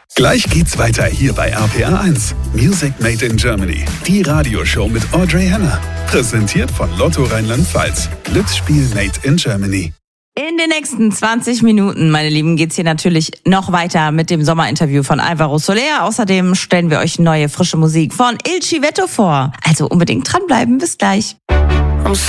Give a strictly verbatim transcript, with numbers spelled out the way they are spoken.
Gleich geht's weiter hier bei R P R eins. Music Made in Germany. Die Radioshow mit Audrey Henner. Präsentiert von Lotto Rheinland-Pfalz. Glücksspiel Made in Germany. In den nächsten zwanzig Minuten, meine Lieben, geht's hier natürlich noch weiter mit dem Sommerinterview von Alvaro Soler. Außerdem stellen wir euch neue, frische Musik von Il Civetto vor. Also unbedingt dranbleiben. Bis gleich.